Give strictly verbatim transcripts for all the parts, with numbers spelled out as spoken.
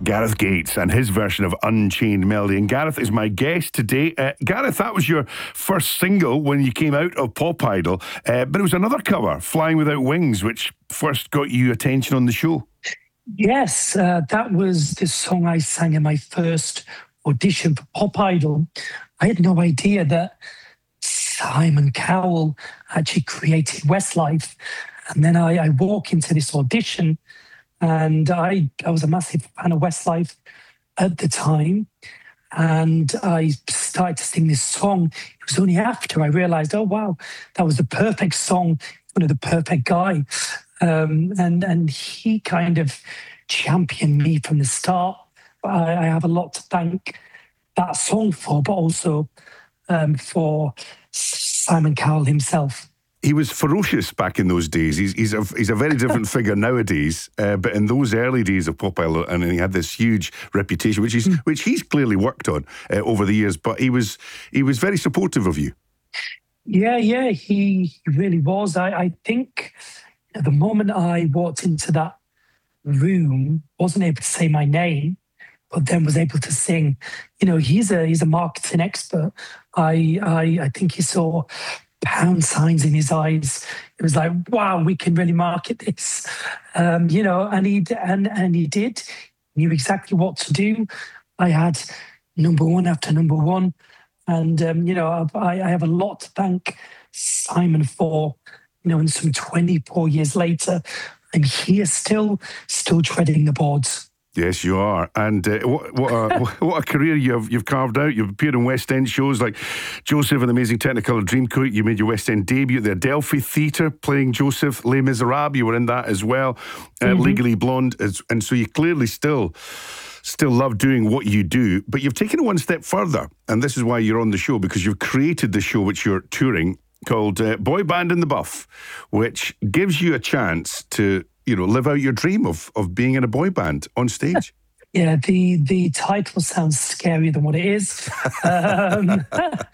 Gareth Gates and his version of Unchained Melody. And Gareth is my guest today. Uh, Gareth, that was your first single when you came out of Pop Idol, uh, but it was another cover, Flying Without Wings, which first got you attention on the show. Yes, uh, that was the song I sang in my first audition for Pop Idol. I had no idea that Simon Cowell actually created Westlife. And then I, I walk into this audition, and I, I was a massive fan of Westlife at the time. And I started to sing this song. It was only after I realized, oh, wow, that was the perfect song, you know, the perfect guy. Um, and, and he kind of championed me from the start. I, I have a lot to thank that song for, but also um, for Simon Cowell himself. He was ferocious back in those days. He's he's a he's a very different figure nowadays. Uh, but in those early days of Pop Idol, and he had this huge reputation, which he's mm. which he's clearly worked on uh, over the years. But he was he was very supportive of you. Yeah, yeah, he really was. I, I think at the moment I walked into that room, wasn't able to say my name, but then was able to sing. You know, he's a he's a marketing expert. I I I think he saw pound signs in his eyes. It was like, wow, we can really market this, um, you know. And he and and he did. Knew exactly what to do. I had number one after number one, and um, you know, I, I have a lot to thank Simon for. You know, and some twenty-four years later, I'm here still, still treading the boards. Yes, you are, and uh, what what a, what a career you've you've carved out. You've appeared in West End shows like Joseph and the Amazing Technicolor Dreamcoat. You made your West End debut at the Adelphi Theatre playing Joseph. Les Miserables, you were in that as well. Uh, mm-hmm. Legally Blonde, as, and so you clearly still still love doing what you do. But you've taken it one step further, and this is why you're on the show, because you've created the show which you're touring called uh, Boy Band in the Buff, which gives you a chance to, you know, live out your dream of of being in a boy band on stage. Yeah, the the title sounds scarier than what it is. um,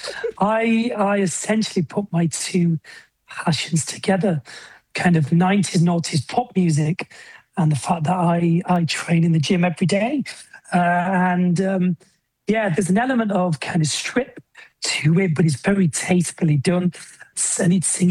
I I essentially put my two passions together, kind of nineties, noughties pop music, and the fact that I I train in the gym every day, uh, and um, yeah, there's an element of kind of strip to it, but it's very tastefully done, and it's singing